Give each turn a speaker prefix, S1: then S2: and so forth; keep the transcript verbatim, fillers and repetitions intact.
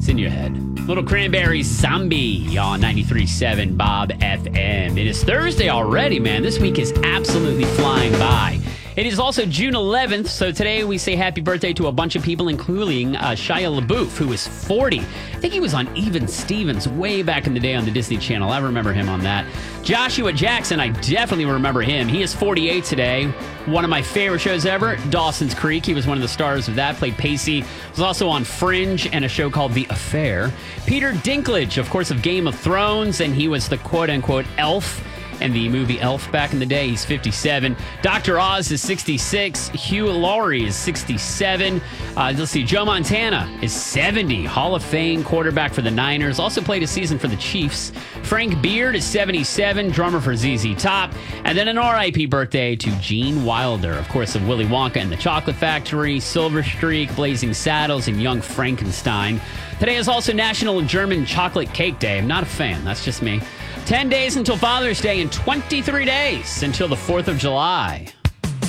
S1: It's in your head. Little Cranberries Zombie on ninety-three point seven Bob F M. It is Thursday already, man. This week is absolutely flying by. It is also June eleventh, so today we say happy birthday to a bunch of people, including uh, Shia LaBeouf, who is forty. I think he was on Even Stevens way back in the day on the Disney Channel. I remember him on that. Joshua Jackson, I definitely remember him. He is forty-eight today. One of my favorite shows ever, Dawson's Creek. He was one of the stars of that, played Pacey. Was also on Fringe and a show called The Affair. Peter Dinklage, of course, of Game of Thrones, and he was the quote-unquote elf in the movie Elf back in the day. He's fifty-seven. Doctor Oz is sixty-six. Hugh Laurie is sixty-seven. Uh, let's see, Joe Montana is seventy. Hall of Fame quarterback for the Niners. Also played a season for the Chiefs. Frank Beard is seventy-seven, drummer for Z Z Top. And then an R I P birthday to Gene Wilder, of course, of Willy Wonka and the Chocolate Factory, Silver Streak, Blazing Saddles, and Young Frankenstein. Today is also National German Chocolate Cake Day. I'm not a fan. That's just me. ten days until Father's Day and twenty-three days until the fourth of July.